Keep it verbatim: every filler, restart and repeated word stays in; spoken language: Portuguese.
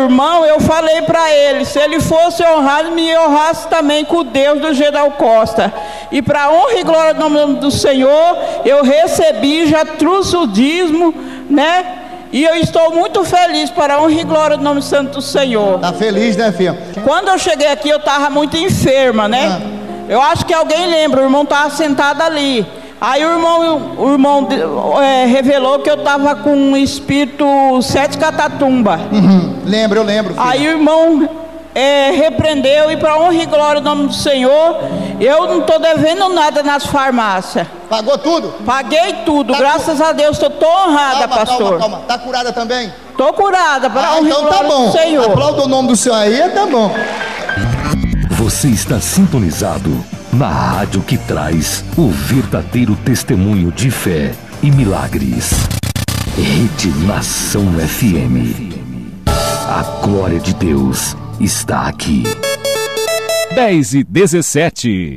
irmão, eu falei para ele, se ele fosse honrado, me honrasse também com o Deus do Gedal Costa. E para honra e glória do nome do Senhor, eu recebi, já trouxe o dízimo, né? E eu estou muito feliz para a honra e glória do nome santo do Senhor. Tá feliz, né, filha? Quando eu cheguei aqui, eu estava muito enferma, né? Ah. Eu acho que alguém lembra, o irmão estava sentado ali. Aí o irmão, o irmão é, revelou que eu estava com um espírito sete catatumba. Uhum. Lembro, eu lembro. Filho. Aí o irmão é, repreendeu e para honra e glória do nome do Senhor, eu não estou devendo nada nas farmácias. Pagou tudo? Paguei tudo, tá graças cu... a Deus, estou honrada, calma, pastor. Calma, calma. Tá curada também? Estou curada, para ah, honra então e glória tá bom. do Senhor. Aplauda o nome do Senhor aí, tá bom. Você está sintonizado na rádio que traz o verdadeiro testemunho de fé e milagres. Rede Nação F M. A glória de Deus está aqui. dez e dezessete.